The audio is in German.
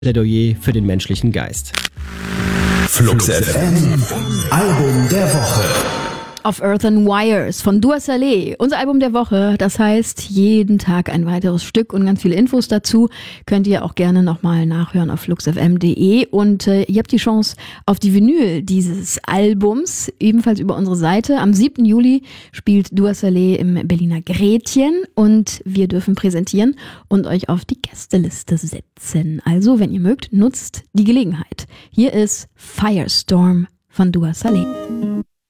Plädoyer für den menschlichen Geist. Flux FM, Album der Woche. Of Earth and Wires von Dua Saleh, unser Album der Woche. Das heißt, jeden Tag ein weiteres Stück und ganz viele Infos dazu könnt ihr auch gerne nochmal nachhören auf fluxfm.de. Und ihr habt die Chance auf die Vinyl dieses Albums, ebenfalls über unsere Seite. Am 7. Juli spielt Dua Saleh im Berliner Gretchen und wir dürfen präsentieren und euch auf die Gästeliste setzen. Also, wenn ihr mögt, nutzt die Gelegenheit. Hier ist Firestorm von Dua Saleh.